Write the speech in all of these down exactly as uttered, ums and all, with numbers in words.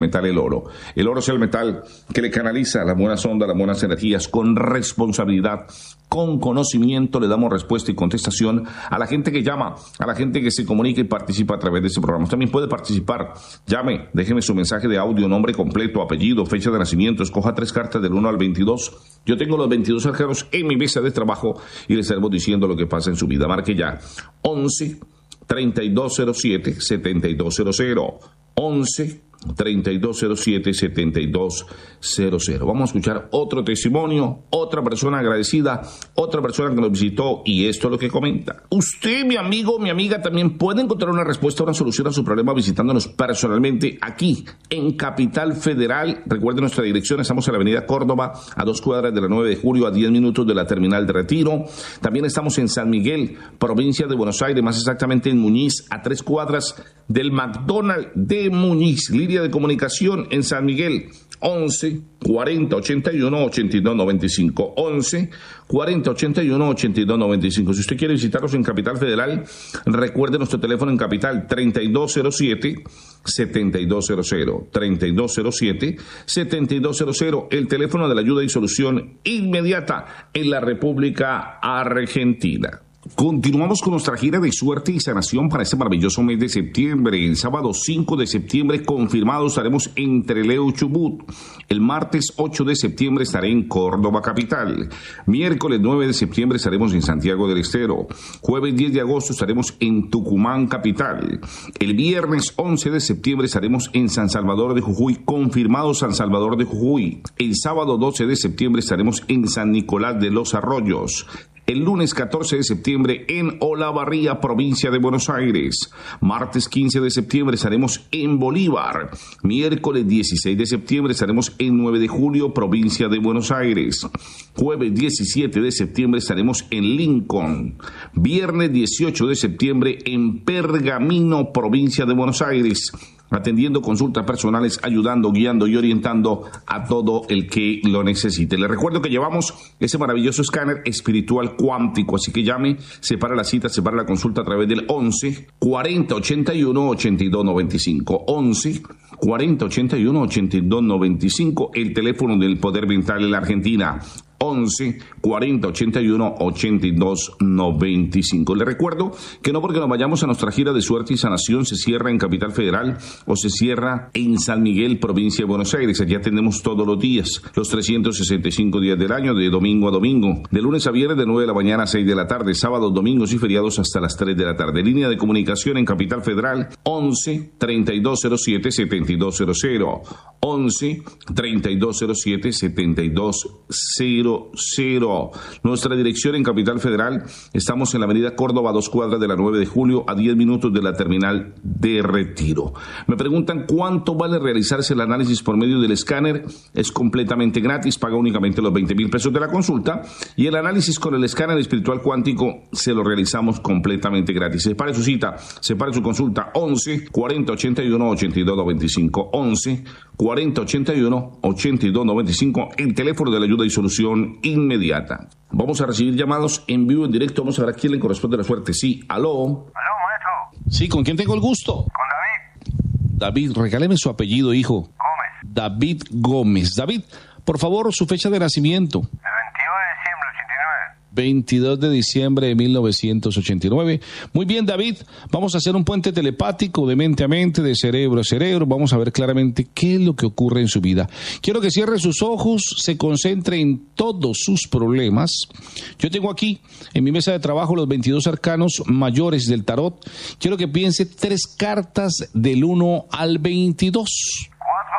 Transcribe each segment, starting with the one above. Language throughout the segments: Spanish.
metal el oro. El oro es el metal que le canaliza las buenas ondas, las buenas energías, con responsabilidad, con conocimiento. Le damos respuesta y contestación a la gente que llama, a la gente que se comunica y participa a través de este programa. También puede participar. Llame, déjeme su mensaje de audio, nombre completo, apellido, fecha de nacimiento. Escoja tres cartas del uno al veintidós. Yo tengo los veintidós arcanos en mi mesa de trabajo y le estaremos diciendo lo que pasa en su vida. Marque ya once, treinta y dos cero siete, setenta y dos cero cero. once, treinta y dos cero siete, setenta y dos cero cero. Vamos a escuchar otro testimonio, otra persona agradecida, otra persona que nos visitó, y esto es lo que comenta. Usted, mi amigo, mi amiga, también puede encontrar una respuesta, una solución a su problema visitándonos personalmente aquí en Capital Federal. Recuerde nuestra dirección, estamos en la avenida Córdoba, a dos cuadras de la nueve de julio, a diez minutos de la terminal de Retiro. También estamos en San Miguel, provincia de Buenos Aires, más exactamente en Muñiz, a tres cuadras del McDonald's de Muñiz. Línea de comunicación en San Miguel, once, cuarenta, ochenta y uno, ochenta y dos noventa y cinco. once, cuarenta, ochenta y uno, ochenta y dos noventa y cinco. Si usted quiere visitarnos en Capital Federal, recuerde nuestro teléfono en Capital, treinta y dos cero siete, setenta y dos cero cero. treinta y dos cero siete, setenta y dos cero cero. El teléfono de la ayuda y solución inmediata en la República Argentina. Continuamos con nuestra gira de suerte y sanación para este maravilloso mes de septiembre. El sábado cinco de septiembre confirmado estaremos en Trelew, Chubut. El martes ocho de septiembre estaré en Córdoba capital. Miércoles nueve de septiembre estaremos en Santiago del Estero. Jueves diez de agosto estaremos en Tucumán capital. El viernes once de septiembre estaremos en San Salvador de Jujuy, confirmado San Salvador de Jujuy. El sábado doce de septiembre estaremos en San Nicolás de los Arroyos. El lunes catorce de septiembre en Olavarría, provincia de Buenos Aires. Martes quince de septiembre estaremos en Bolívar. Miércoles dieciséis de septiembre estaremos en nueve de julio, provincia de Buenos Aires. Jueves diecisiete de septiembre estaremos en Lincoln. Viernes dieciocho de septiembre en Pergamino, provincia de Buenos Aires, atendiendo consultas personales, ayudando, guiando y orientando a todo el que lo necesite. Les recuerdo que llevamos ese maravilloso escáner espiritual cuántico, así que llame, separa la cita, separa la consulta a través del once, cuarenta, ochenta y uno, ochenta y dos noventa y cinco. once, cuarenta, ochenta y uno, ochenta y dos noventa y cinco, el teléfono del Poder Mental en la Argentina. once, cuarenta, ochenta y uno, ochenta y dos noventa y cinco. Le recuerdo que no porque nos vayamos a nuestra gira de suerte y sanación se cierra en Capital Federal o se cierra en San Miguel, provincia de Buenos Aires. Allí atendemos todos los días, los trescientos sesenta y cinco días del año, de domingo a domingo, de lunes a viernes de nueve de la mañana a seis de la tarde, sábados, domingos y feriados hasta las tres de la tarde. Línea de comunicación en Capital Federal, once, treinta y dos cero siete, setenta y dos cero cero. once, treinta y dos cero siete, setenta y dos cero cero. Nuestra dirección en Capital Federal, estamos en la avenida Córdoba, dos cuadras de la nueve de julio, a diez minutos de la terminal de Retiro. Me preguntan cuánto vale realizarse el análisis por medio del escáner. Es completamente gratis, paga únicamente los veinte mil pesos de la consulta, y el análisis con el escáner espiritual cuántico se lo realizamos completamente gratis. Separe su cita, separe su consulta, once, cuarenta, ochenta y uno, ochenta y dos noventa y cinco. once, cuarenta, ochenta y uno, ochenta y dos noventa y cinco, el teléfono de la ayuda y solución inmediata. Vamos a recibir llamados en vivo, en directo. Vamos a ver a quién le corresponde la suerte. Sí, aló. Aló, maestro. Sí, ¿con quién tengo el gusto? Con David. David, regáleme su apellido, hijo. Gómez. David Gómez. David, por favor, su fecha de nacimiento. El veintidós de diciembre del ochenta y nueve. veintidós de diciembre de mil novecientos ochenta y nueve. Muy bien, David, vamos a hacer un puente telepático de mente a mente, de cerebro a cerebro. Vamos a ver claramente qué es lo que ocurre en su vida. Quiero que cierre sus ojos, se concentre en todos sus problemas. Yo tengo aquí en mi mesa de trabajo los veintidós arcanos mayores del tarot. Quiero que piense tres cartas del uno al veintidós.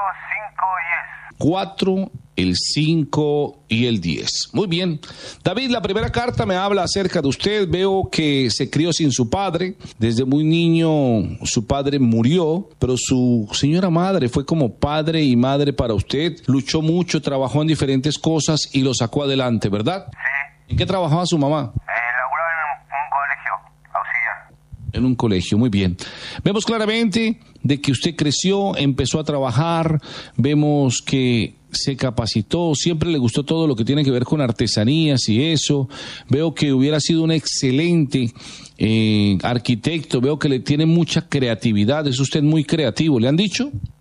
cuatro, el cinco y el diez. Muy bien. David, la primera carta me habla acerca de usted. Veo que se crió sin su padre. Desde muy niño su padre murió, pero su señora madre fue como padre y madre para usted. Luchó mucho, trabajó en diferentes cosas y lo sacó adelante, ¿verdad? Sí. ¿En qué trabajaba su mamá? Eh, laburaba en un, un colegio auxiliar. En un colegio, muy bien. Vemos claramente de que usted creció, empezó a trabajar, vemos que se capacitó, siempre le gustó todo lo que tiene que ver con artesanías y eso. Veo que hubiera sido un excelente eh, arquitecto, veo que le tiene mucha creatividad, es usted muy creativo, ¿le han dicho?